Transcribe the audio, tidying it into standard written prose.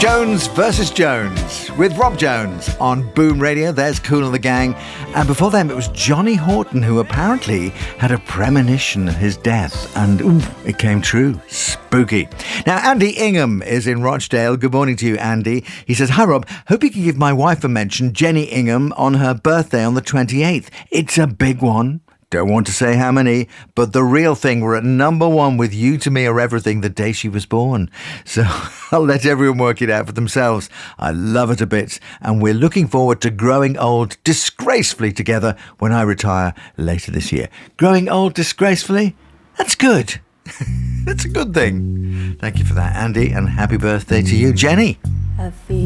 Jones versus Jones with Rob Jones on Boom Radio. There's Kool and the Gang. And before them, it was Johnny Horton, who apparently had a premonition of his death. And it came true. Spooky. Now, Andy Ingham is in Rochdale. Good morning to you, Andy. He says, "Hi, Rob. Hope you can give my wife a mention, Jenny Ingham, on her birthday on the 28th. It's a big one. Don't want to say how many, but the real thing, we're at number one with You to Me Are Everything the day she was born. So I'll let everyone work it out for themselves. I love it a bit, and we're looking forward to growing old disgracefully together when I retire later this year." Growing old disgracefully? That's good. That's a good thing. Thank you for that, Andy, and happy birthday to you, Jenny.